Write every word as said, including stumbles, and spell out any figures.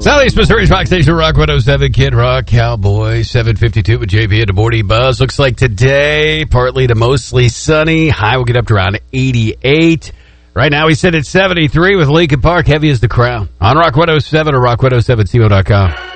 Southeast Missouri's Rock Station, Rock one oh seven, Kid Rock, Cowboy, seven fifty-two with J P at the Morning Buzz. Looks like today, partly to mostly sunny. High will get up to around eighty-eight. Right now, we sit at seventy-three with Lincoln Park, heavy as the crown. On Rock one oh seven or rock one oh seven C O dot com.